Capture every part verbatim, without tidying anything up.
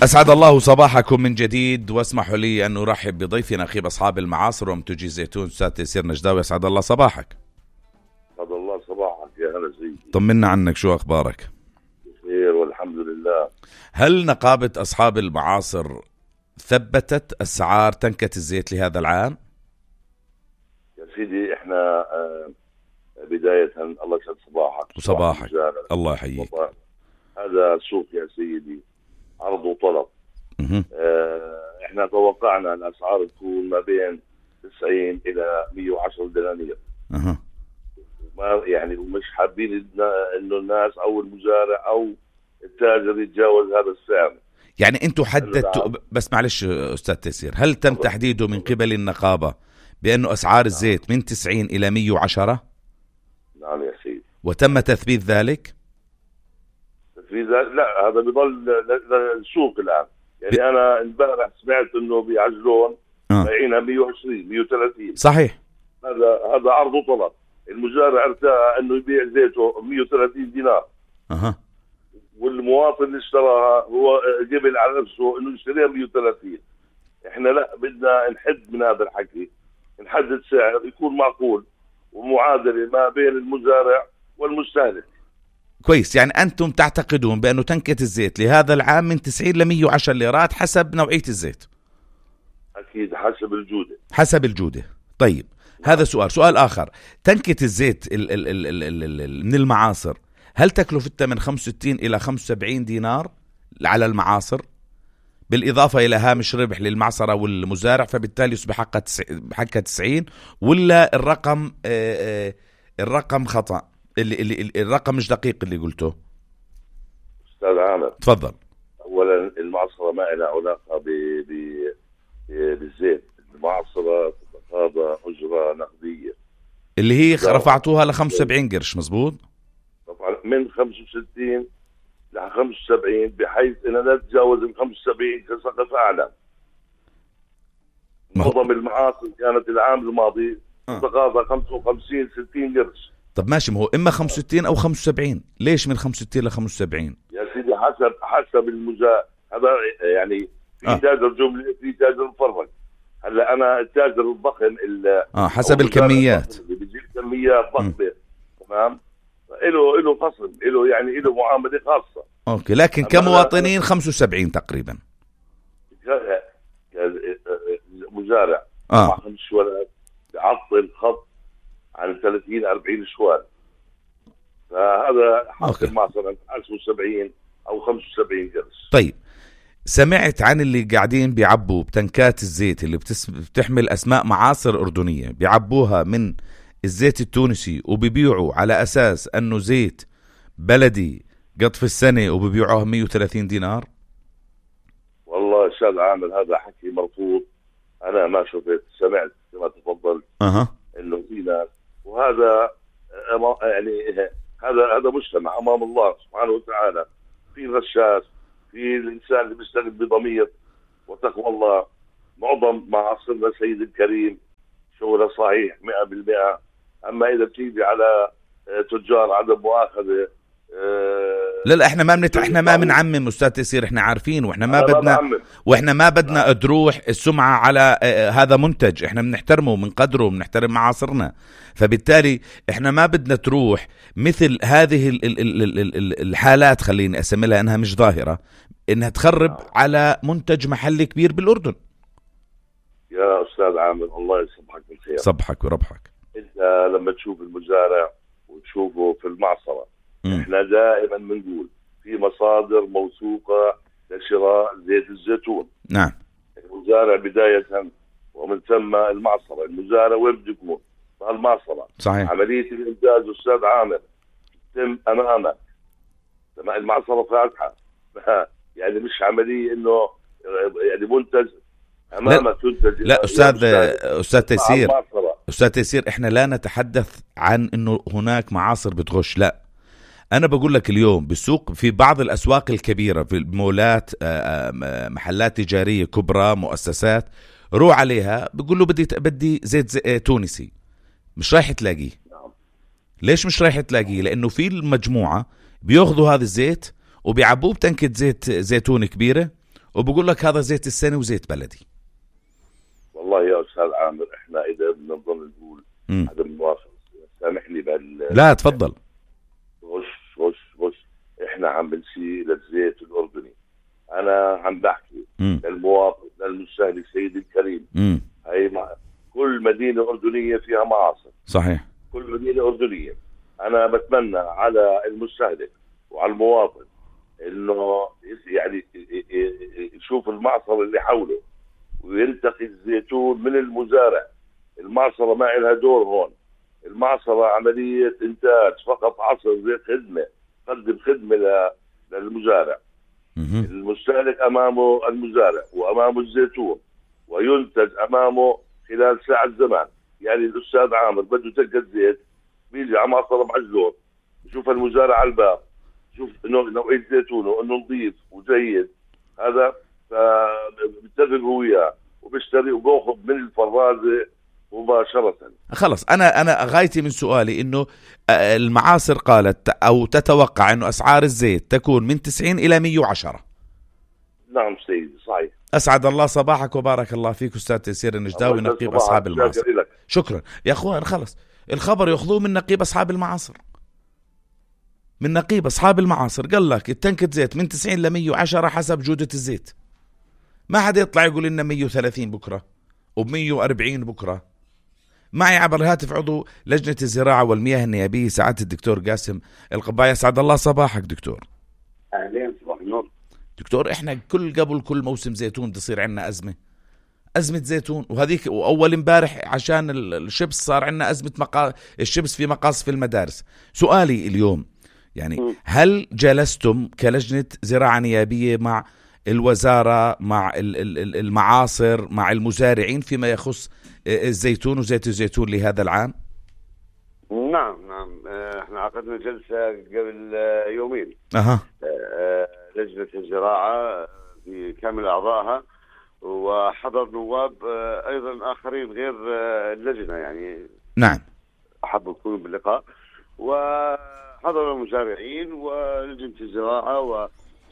أسعد الله صباحكم من جديد، واسمحوا لي أن أرحب بضيفنا خيب أصحاب المعاصر ومنتجي الزيتون أستاذ تيسير نجداوي. أسعد الله صباحك. أسعد الله صباحك يا هلا سيدي. طمنا عنك، شو أخبارك؟ بخير والحمد لله. هل نقابة أصحاب المعاصر ثبتت أسعار تنكة الزيت لهذا العام؟ يا سيدي احنا بداية الله يسعد صباحك وصباحك. الله يحييك. هذا سوق يا سيدي، عرض وطلب. اه احنا توقعنا الاسعار تكون ما بين تسعين الى مية وعشرة دنانير. أه. ما يعني ومش حابين انه الناس او المزارع او التاجر يتجاوز هذا السعر. يعني انتم حددتوا، بس معلش استاذ تيسير، هل تم تحديده من قبل النقابة بانه اسعار الزيت من تسعين الى مية وعشرة؟ نعم يا سيدي. وتم تثبيت ذلك؟ تثبيت ذلك لا، هذا بيضل السوق الان. يعني ب... انا امبارح سمعت انه بيعجلون بايعينها مية وعشرين مية وثلاثين. صحيح. هذا هذا عرض وطلب. المزارع ارتاح انه يبيع زيته مية وثلاثين دينار. اها. والمواطن اللي اشتراها هو قبل على نفسه انه يشتريها مية وثلاثين. احنا لا، بدنا نحد من هذا الحكي، نحدد سعر يكون معقول ومعادله ما بين المزارع والمستهلك. كويس. يعني انتم تعتقدون بانه تنكة الزيت لهذا العام من تسعين ل مية وعشرة ليرات حسب نوعية الزيت؟ اكيد حسب الجودة. حسب الجودة. طيب هذا سؤال. سؤال آخر، تنكة الزيت ال ال ال ال ال ال من المعاصر هل تكلفتها من خمسة وستين إلى خمسة وسبعين دينار على المعاصر، بالإضافة إلى هامش ربح للمعصرة والمزارع، فبالتالي يصبح حقها حقها تسعين، ولا الرقم آآ آآ الرقم خطأ، اللي اللي الرقم مش دقيق اللي قلته؟ أستاذ عامر تفضل. أولا المعصرة ما لها علاقة ب بالزيت. المعصرة هذا أجرة نقدية اللي هي رفعتوها ل خمسة وسبعين قرش، مزبوط؟ طبعا من خمسة وستين ل خمسة وسبعين، بحيث انها لا تتجاوز ال خمسة وسبعين كسقف اعلى. معظم المعاصر كانت العام الماضي تقاضى خمسة وخمسين ستين قرش. طب ماشي، ما هو اما خمسة وستين او خمسة وسبعين، ليش من خمسة وستين ل خمسة وسبعين؟ يا سيدي حسب حسب المزا هذا، يعني في آه. تاجر جملة، في تاجر مفرغ. هلا انا التاجر الضخم اه حسب الكميات اللي بيجيب كميات ضخمه، تمام، له له فصل، له يعني له معامله خاصه. اوكي، لكن كمواطنين خمسة وسبعين تقريبا. مزارع اه مع خمس شوالات يعطل خط عن ثلاثين أربعين شوال، فهذا حاصل معصرة خمسة وسبعين او خمسة وسبعين قرش. طيب سمعت عن اللي قاعدين بيعبوا بتنكات الزيت اللي بتس... بتحمل أسماء معاصر أردنية، بيعبوها من الزيت التونسي وبيبيعوا على أساس أنه زيت بلدي قطف السنة، وبيبيعوها مية وثلاثين دينار؟ والله أستاذ عامل هذا حكي مرفوض. أنا ما شفت، سمعت كما تفضل أه. إنه في ناس، وهذا يعني هذا هذا مجتمع أمام الله سبحانه وتعالى، في غشاش، في الإنسان اللي بيشتغل بضمير وتقوى الله. معظم معاصرنا سيد الكريم شغله صحيح مئة بالمئة. أما إذا بتيجي على تجار عدم مؤاخذة، لا لا احنا ما بنت... احنا ما بنعمم استاذ تيسير، احنا عارفين، واحنا ما بدنا واحنا ما بدنا تروح السمعة على هذا منتج، احنا بنحترمه وبنقدره وبنحترم معاصرنا، فبالتالي احنا ما بدنا تروح مثل هذه ال... ال... ال... ال... الحالات، خليني اسميها انها مش ظاهرة، انها تخرب على منتج محلي كبير بالاردن. يا استاذ عامر الله يصبحك بالخير. صبحك وربحك. انت لما تشوف المزارع وتشوفه في المعصرة، احنا دائما بنقول في مصادر موثوقة لشراء زيت الزيتون. نعم. المزارع بداية ومن ثم المعصرة. المزارع وين بده يكون؟ المعصرة. صحيح. عملية الإنتاج أستاذ عامر تتم أمامك. لما المعصرة فاتحة يعني مش عملية إنه يعني منتج أمامك تنتج. لا أستاذ أستاذ تيسير، أستاذ تيسير احنا لا نتحدث عن إنه هناك معاصر بتغش، لا. أنا بقول لك اليوم بالسوق، في بعض الأسواق الكبيرة، في المولات، محلات تجارية كبرى، مؤسسات، روح عليها بقول له بدي بدي زيت زي تونسي، مش رايح تلاقيه. ليش مش رايح تلاقيه؟ لأنه في المجموعة بياخذوا هذا الزيت وبيعبوه بتنكة زيت زيتون كبيرة وبقول لك هذا زيت السنة وزيت بلدي. والله يا أستاذ عامر إحنا إذا بدنا نضل نقول مم. هذا موافق، سامحني بال لا تفضل. غش غش غش إحنا عم بنسيء للزيت الأردني. أنا عم بحكي مم. للمواطن للمستهلك سيدي الكريم. مم. هي مع كل مدينة أردنية فيها معاصر، صحيح. كل مدينة أردنية. أنا بتمنى على المستهلك وعلى المواطن إنه يعني يشوف المعصر اللي حوله وينتقي الزيتون من المزارع. المعصرة ما لها دور هون، المعصرة عملية إنتاج فقط، عصر زي خدمة، قدم خدمة للمزارع. مم. المستهلك أمامه المزارع وأمامه الزيتون، وينتج أمامه خلال ساعة زمان. يعني الأستاذ عامر بده تكة زيت، بيجي على معصرة بعجلون، بشوف المزارع على الباب، شوف نوعية زيتونه إنه نظيف وجيد، هذا فبتفق وياه وبيشتري وباخذ من الفرازة مباشرة. خلص أنا أنا غايتي من سؤالي إنه المعاصر قالت أو تتوقع إنه أسعار الزيت تكون من تسعين إلى مية وعشرة. نعم سيدي صحيح. أسعد الله صباحك وبارك الله فيك أستاذ تيسير النجداوي نقيب أصحاب المعاصر. شكرا يا أخوان. خلص الخبر يأخذوه من نقيب أصحاب المعاصر، من نقيب أصحاب المعاصر. قال لك التنكة زيت من تسعين ل مية وعشرة حسب جودة الزيت. ما حدا يطلع يقول لنا مية وثلاثين بكرة ومية وأربعين بكرة. معي عبر الهاتف عضو لجنة الزراعة والمياه النيابية سعادة الدكتور قاسم القباية. أسعد الله صباحك دكتور. أهلين صباح النور دكتور. إحنا كل قبل كل موسم زيتون تصير عنا أزمة أزمة زيتون، وهذيك وأول امبارح عشان الشبس صار عنا أزمة مقا... الشبس في مقاصف المدارس. سؤالي اليوم يعني هل جلستم كلجنة زراعة نيابية مع الوزارة، مع المعاصر، مع المزارعين فيما يخص الزيتون وزيت الزيتون لهذا العام؟ نعم نعم احنا عقدنا جلسة قبل يومين. أها. لجنة الزراعة بكامل أعضائها، وحضر نواب أيضا آخرين غير اللجنة يعني. نعم. أحبوا يكونوا باللقاء، وحضر المزارعين ولجنة الزراعة و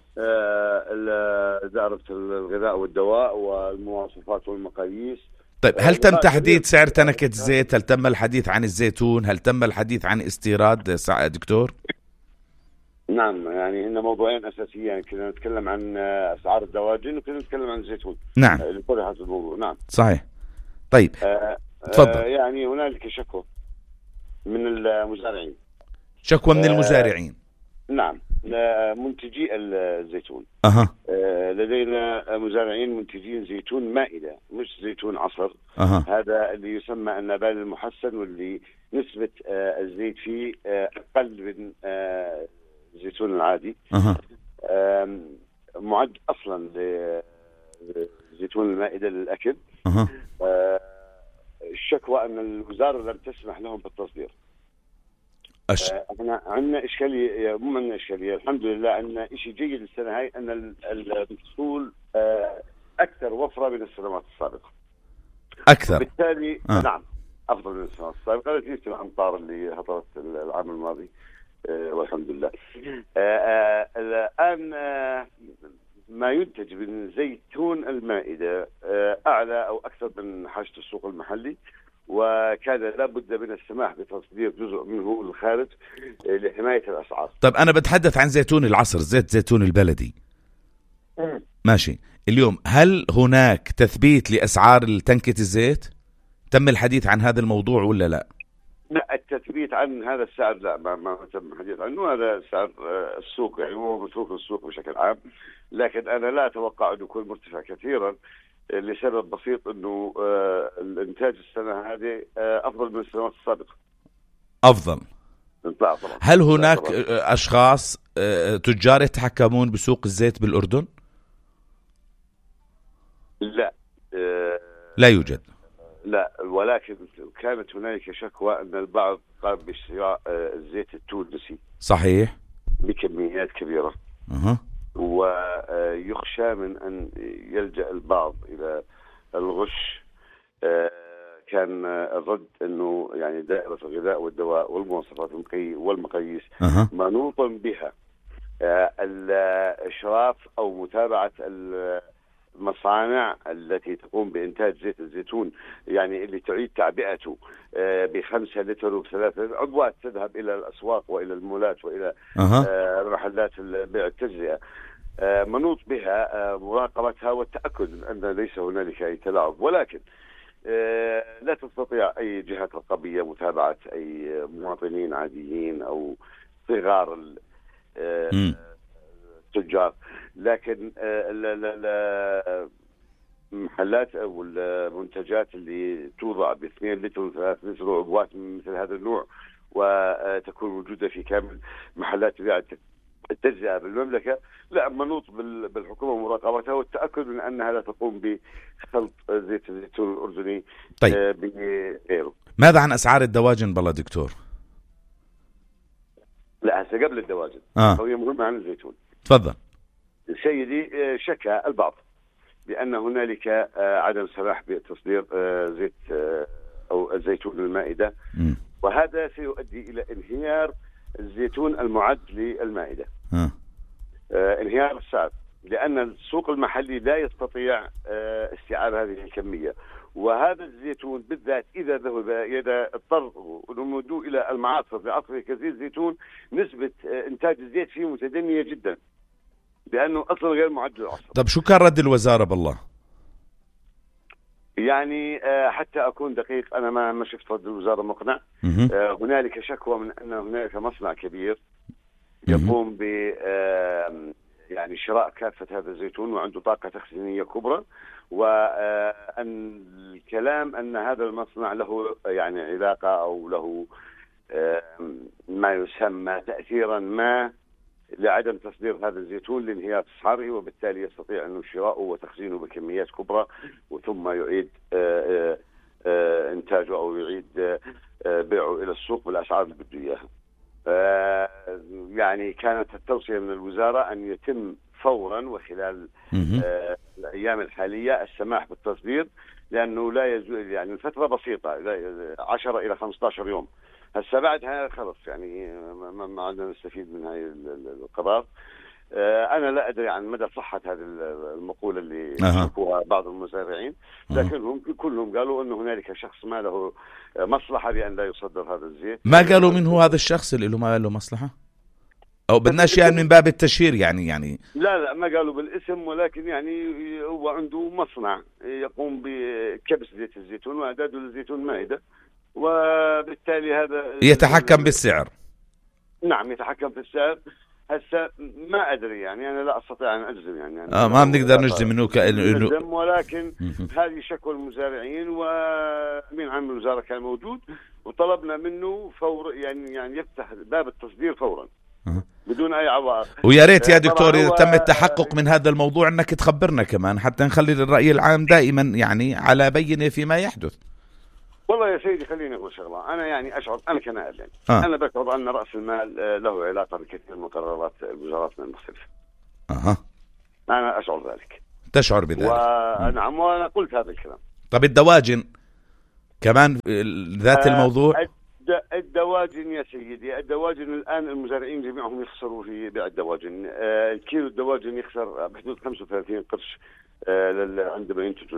إدارة الغذاء والدواء والمواصفات والمقاييس. طيب هل تم تحديد سعر تنكة الزيت؟ هل تم الحديث عن الزيتون؟ هل تم الحديث عن استيراد دكتور؟ نعم يعني هن موضوعين أساسيين. يعني كنا نتكلم عن أسعار الدواجن وكنا نتكلم عن الزيتون. نعم. اللي طرحت الموضوع. نعم صحيح. طيب آه تفضل. آه يعني هنالك شكوى من المزارعين. شكوى من المزارعين. آه نعم منتجي الزيتون. أها. آه لدينا مزارعين منتجين زيتون مائدة مش زيتون عصر. أها. هذا اللي يسمى النبال المحسن، واللي نسبة آه الزيت فيه آه أقل من آه الزيتون العادي. أها. آه معد أصلا لزيتون المائدة للأكل. أها. آه الشكوى أن الوزارة لم تسمح لهم بالتصدير. أش... احنا عندنا اشكاليه، مو عندنا اشكاليه، الحمد لله عندنا شيء جيد السنه هاي ان المحصول اكثر وفره من السنوات السابقه. اكثر بالتالي آه. نعم افضل من السنوات السابقه نتيجه الامطار اللي هطلت العام الماضي والحمد لله. الان ما ينتج من زيتون المائده اعلى او اكثر من حاجه السوق المحلي، وكان لابد من السماح بتصدير جزء منه للخارج لحماية الأسعار. طيب أنا بتحدث عن زيتون العصر، زيت زيتون البلدي. م. ماشي. اليوم هل هناك تثبيت لأسعار تنكة الزيت؟ تم الحديث عن هذا الموضوع ولا لا؟ لا التثبيت عن هذا السعر لا ما, ما تم الحديث عنه. هذا سعر السوق يعني هو متروك للسوق بشكل عام، لكن أنا لا أتوقع أن يكون مرتفع كثيرا لسبب بسيط انه آه الانتاج السنه هذه آه افضل من السنوات السابقه. افضل. طبعا. هل هناك طبعا. اشخاص آه تجار يتحكمون بسوق الزيت بالاردن؟ لا آه لا يوجد. لا، ولكن كانت هنالك شكوى ان البعض قام بشراء آه الزيت التونسي. صحيح. بكميات كبيره. اها. ويخشى من أن يلجأ البعض إلى الغش. كان الرد أنه يعني دائرة الغذاء والدواء والمواصفات والمقاييس أه. منوط بها الإشراف أو متابعة المصانع التي تقوم بإنتاج زيت الزيتون، يعني اللي تعيد تعبئته بخمسة لتر وبثلاثة عبوات تذهب إلى الأسواق وإلى المولات وإلى أه. محلات بيع التجزئة، منوط بها مراقبتها والتأكد من أن ليس هنالك أي تلاعب. ولكن لا تستطيع أي جهات رقابية متابعة أي مواطنين عاديين أو صغار التجار، لكن المحلات أو المنتجات اللي توضع باثنين لتر وثلاث لتر وعبوات من مثل هذا النوع وتكون موجودة في كامل محلات بيع التجزئة بالمملكة، لا، منوط بالحكومة مراقبتها والتأكد من أنها لا تقوم بخلط زيت الزيتون الأردني طيب. بغيره. ماذا عن أسعار الدواجن بالله دكتور؟ لا، هسه قبل الدواجن آه. هي مهمة عن الزيتون. تفضل سيدي. شكى البعض بأن هنالك عدم سماح بتصدير زيت أو الزيتون المائدة، م. وهذا سيؤدي إلى انهيار الزيتون المعد للمائدة. آه. آه انهيار السعر، لأن السوق المحلي لا يستطيع آه استيعاب هذه الكمية، وهذا الزيتون بالذات إذا ذهب إذا اضطر ونمدوا إلى المعاصر لعصر كزيت زيتون، نسبة آه إنتاج الزيت فيه متدنية جدا لأنه أصلا غير معد للعصر. طب شو كان رد الوزارة بالله؟ يعني حتى أكون دقيق، أنا ما ما شفت رد الوزارة مقنع. هنالك شكوى من أن هنالك مصنع كبير يقوم ب يعني شراء كافة هذا الزيتون وعنده طاقة تخزينية كبرى، وأن الكلام أن هذا المصنع له يعني علاقة أو له ما يسمى تأثيرا ما لعدم تصدير هذا الزيتون لانهيار أسعاره، وبالتالي يستطيع أنه شراؤه وتخزينه بكميات كبرى وثم يعيد إنتاجه أو يعيد بيعه إلى السوق بالأسعار اللي بده إياها. يعني كانت التوصية من الوزارة أن يتم فورا وخلال الأيام الحالية السماح بالتصدير، لأنه لا يزول يعني الفترة بسيطة عشرة إلى خمسة عشر يوم. هسه بعدها خلص يعني ما عندنا نستفيد من هاي القرار. أنا لا أدري عن مدى صحة هذه المقولة اللي شافوها بعض المزارعين، لكنهم كلهم قالوا أنه هنالك شخص ما له مصلحة بأن لا يصدر هذا الزيت. ما قالوا من هو هذا الشخص اللي له ما له مصلحة؟ أو بدناش يعني من باب التشهير يعني يعني لا لا ما قالوا بالاسم، ولكن يعني هو عنده مصنع يقوم بكبس زيت الزيتون وإعداده للزيتون مائدة، وبالتالي هذا يتحكم بالسعر. نعم يتحكم في السعر. هسه ما أدري يعني أنا لا أستطيع أن أجزم يعني, يعني آه ما بنقدر نجزم إنه كأنه، ولكن هذه شكوى المزارعين ومن عام الوزارة كان موجود وطلبنا منه فور يعني يعني يفتح باب التصدير فورا بدون أي عوائق. ويا ريت يا دكتور إذا تم التحقق من هذا الموضوع أنك تخبرنا كمان حتى نخلي الرأي العام دائما يعني على بينة فيما يحدث. والله يا سيدي خليني أقول شغلة، أنا يعني أشعر أنا كنائب يعني آه. أنا بشعر أن رأس المال له علاقة بكثير من قرارات الوزارات المختلفة. أها أنا أشعر ذلك. تشعر بذلك؟ ونعم وأنا قلت هذا الكلام. طب الدواجن كمان ذات الموضوع؟ الدواجن يا سيدي، الدواجن الآن المزارعين جميعهم يخسروا في بيع الدواجن. الكيلو الدواجن يخسر بحدود خمسة وثلاثين قرش عندما ينتجوا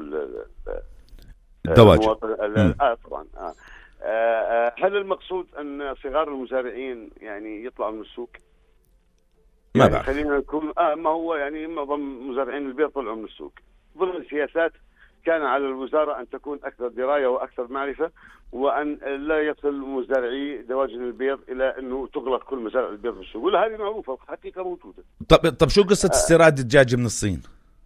الدواجن. آه طبعا. آه. آه هل المقصود أن صغار المزارعين يعني يطلعوا من السوق؟ ما يعني بعرف. خلينا نكون آه ما هو يعني معظم مزارعين البيض طلعوا من السوق ضمن السياسات. كان على الوزارة أن تكون أكثر دراية وأكثر معرفة، وأن لا يصل مزارعي دواجن البيض إلى أنه تغلق كل مزارع البيض في السوق، وهذه معروفة حقيقة موجودة. طب طب شو قصة استيراد الدجاج من الصين؟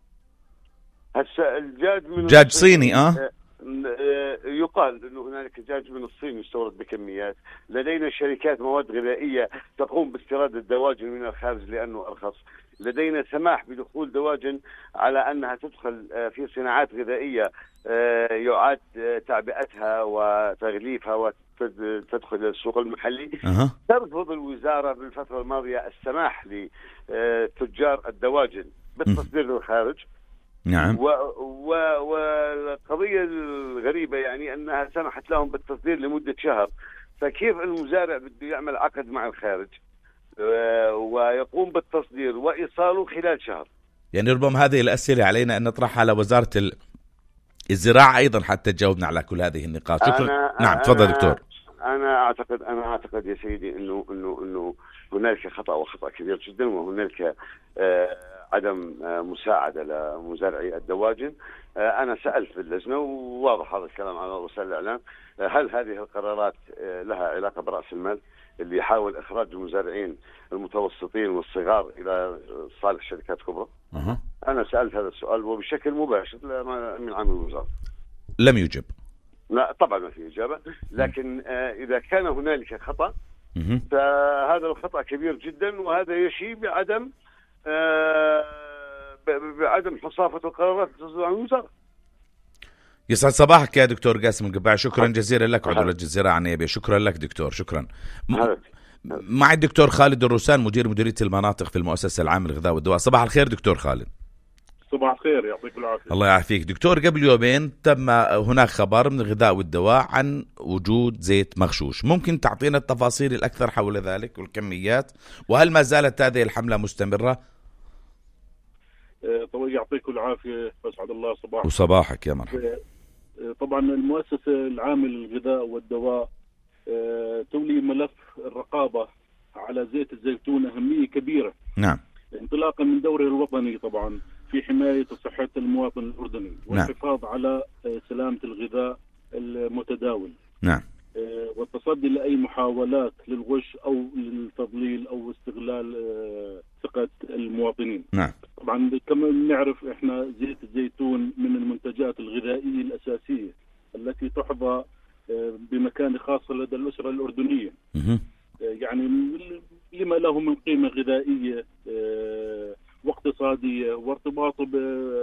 هسه الدجاج من دجاج صيني اه يقال انه هنالك دجاج من الصين يستورد بكميات. لدينا شركات مواد غذائيه تقوم باستيراد الدواجن من الخارج لانه ارخص. لدينا سماح بدخول دواجن على انها تدخل في صناعات غذائيه يعاد تعبئتها وتغليفها وتدخل السوق المحلي. أه. ترفض الوزاره بالفتره الماضيه السماح لتجار الدواجن بالتصدير للخارج. نعم. والقضية الغريبة يعني أنها سمحت لهم بالتصدير لمدة شهر، فكيف المزارع بده يعمل عقد مع الخارج ويقوم بالتصدير وإيصاله خلال شهر؟ يعني ربما هذه الأسئلة علينا أن نطرحها على وزارة ال... الزراعة أيضا حتى تجاوبنا على كل هذه النقاط. شكرا. أنا نعم تفضل أنا دكتور. أنا أعتقد أنا أعتقد يا سيدي إنه إنه إنه هنالك خطأ وخطأ كبير جدا، وهنالك آه عدم آه مساعدة لمزارعي الدواجن. آه أنا سألت في اللجنة وواضح هذا الكلام على وسائل الإعلام، آه هل هذه القرارات آه لها علاقة برأس المال اللي يحاول إخراج المزارعين المتوسطين والصغار إلى صالح شركات كبرى؟ أه. أنا سألت هذا السؤال وبشكل مباشر من عامل الوزارة. لم يجب. لا طبعا ما في إجابة، لكن آه إذا كان هنالك خطأ مه. فهذا الخطأ كبير جدا، وهذا يشي بعدم آه بعدم حصافة القرارات تصدر عن الوزارة. يسعد صباحك يا دكتور قاسم القباعي، شكرا جزيلا لك عضو لجنة الزراعة النيابية. شكرا لك دكتور. شكرا. م... مع الدكتور خالد الروسان مدير مديرية المناطق في المؤسسة العامة للغذاء والدواء. صباح الخير دكتور خالد. صباح الخير، يعطيك العافية. الله يعافيك دكتور. قبل يومين تم هناك خبر من الغذاء والدواء عن وجود زيت مغشوش، ممكن تعطينا التفاصيل الأكثر حول ذلك والكميات، وهل ما زالت هذه الحملة مستمرة؟ طبعا يعطيك العافية، أسعد الله صباحك. وصباحك يا مرحبا. طبعا المؤسسة العامة للغذاء والدواء تولي ملف الرقابة على زيت الزيتون أهمية كبيرة. نعم. انطلاقا من دوره الوطني طبعا في حماية وصحة المواطن الأردني والحفاظ نعم. على سلامة الغذاء المتداول. نعم. والتصدي لأي محاولات للغش أو للتضليل أو استغلال ثقة المواطنين. نعم. طبعا كما نعرف احنا زيت الزيتون من المنتجات الغذائية الأساسية التي تحظى بمكانة خاصة لدى الأسرة الأردنية. م- يعني لما له من قيمة غذائية واقتصادية وارتباطه ب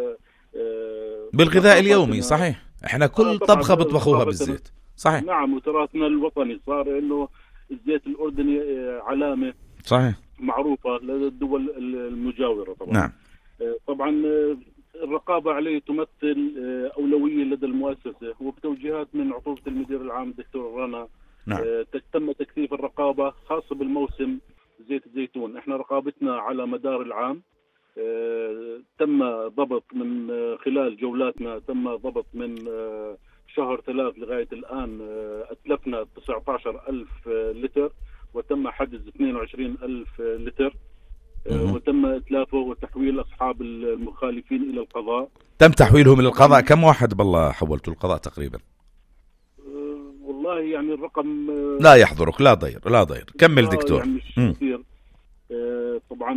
بالغذاء اليومي. صحيح، احنا كل طبخة بطبخوها بالزيت. صحيح. نعم، وتراثنا الوطني صار انه الزيت الأردني علامة صحيح معروفة لدى الدول المجاورة. طبعا نعم. طبعا الرقابة عليه تمثل أولوية لدى المؤسسة، وبتوجيهات من عطوفة المدير العام الدكتور رنا. نعم. تم تكثيف الرقابة خاصة بالموسم زيت الزيتون. احنا رقابتنا على مدار العام تم ضبط من خلال جولاتنا، تم ضبط من شهر ثلاث لغاية الآن أتلفنا تسعة عشر ألف لتر، وتم حجز اثنين وعشرين ألف لتر، وتم إتلافه وتحويل أصحاب المخالفين إلى القضاء. تم تحويلهم إلى القضاء. كم واحد بالله حولتوا القضاء تقريبا؟ والله يعني الرقم لا يحضرك. لا ضير لا ضير كمل دكتور. يعني مش كثير. طبعا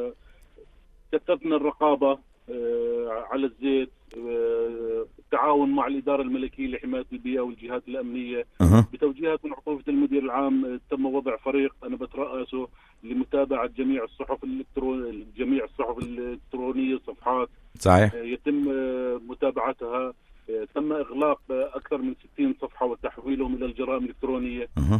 كثفنا الرقابة على الزيت، التعاون مع الإدارة الملكية لحماية البيئة والجهات الأمنية. أه. بتوجيهات من عطوفة المدير العام تم وضع فريق أنا بترأسه لمتابعة جميع الصحف الإلكترونية جميع الصحف الإلكترونية صفحات. صحيح. يتم متابعتها. تم إغلاق أكثر من ستين صفحة وتحويلهم إلى الجرائم الإلكترونية. أه.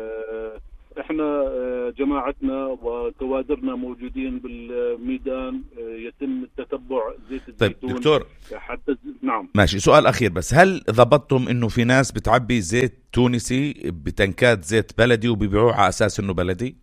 احنا جماعتنا وكوادرنا موجودين بالميدان، يتم التتبع زيت الزيتون. طيب دكتور حتى نعم ماشي، سؤال أخير بس، هل ضبطتم إنه في ناس بتعبي زيت تونسي بتنكات زيت بلدي وبيبيعوه على أساس إنه بلدي؟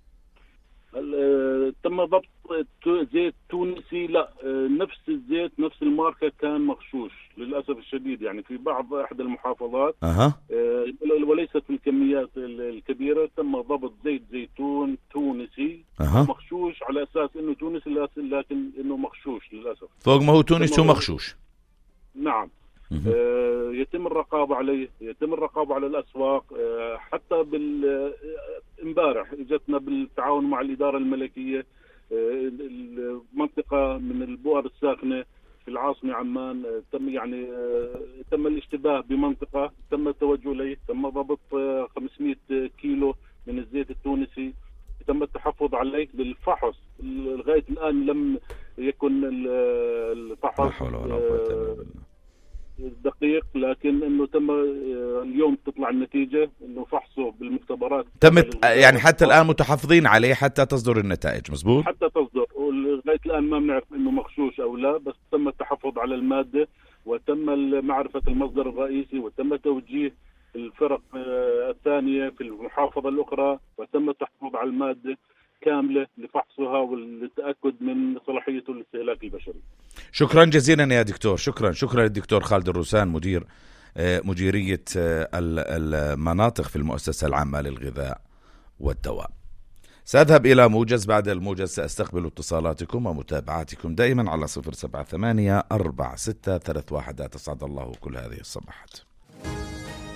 تم ضبط زيت تونسي، لا نفس الزيت نفس الماركة كان مغشوش للأسف الشديد، يعني في بعض أحد المحافظات. أه. وليست في الكميات الكبيرة. تم ضبط زيت زيتون تونسي أه. مغشوش على أساس إنه تونسي لكن إنه مغشوش للأسف، فوق ما هو تونسي ومغشوش. نعم. آه يتم الرقابة عليه، يتم الرقابة على الأسواق. آه حتى بال امبارح اجتنا بالتعاون مع الإدارة الملكية آه المنطقة من البؤر الساخنة في العاصمة عمان. آه تم يعني آه تم الاشتباه بمنطقة، تم التوجه إليه، تم ضبط آه خمسمائة كيلو من الزيت التونسي، تم التحفظ عليه للفحص. لغاية الآن لم يكن الفحص لا حول ولا قوة إلا بالله دقيق، لكن انه تم اليوم تطلع النتيجة انه فحصه بالمختبرات. تمت يعني حتى الآن متحفظين عليه حتى تصدر النتائج. مزبوط. حتى تصدر، ولغاية الآن ما بنعرف انه مغشوش او لا، بس تم التحفظ على المادة وتم معرفة المصدر الرئيسي وتم توجيه الفرق الثانية في المحافظة الأخرى وتم التحفظ على المادة. كاملة لفحصها والتأكد من صلاحيته للاستهلاك البشري. شكرا جزيلا يا دكتور. شكرا شكرا للدكتور خالد الروسان، مدير مديرية المناطق في المؤسسة العامة للغذاء والدواء. سأذهب إلى موجز، بعد الموجز سأستقبل اتصالاتكم ومتابعاتكم دائما على صفر سبعة ثمانية أربعة ستة ثلاثة واحد. تسعد الله كل هذه الصباحات.